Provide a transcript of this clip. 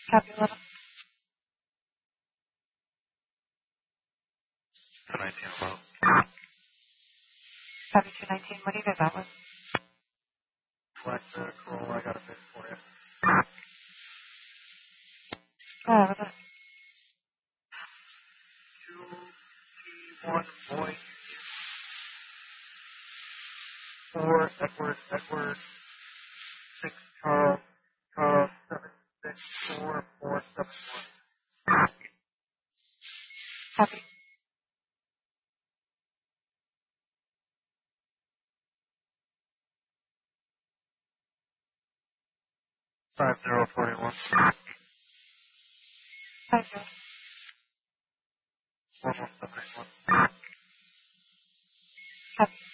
Copy 11. 219 well. Copy 219. What do you guys out with? Flex Corolla, I got a fix for you. Go ahead with it. 2P1 Boy 4 Edward 6 Charles 764471. Copy. 5041. 50. 11791. Copy.